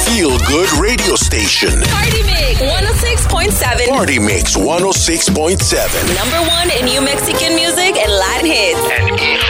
feel-good radio station. Party Mix 106.7. Party Mix 106.7. #1 in New Mexican music and Latin hits. And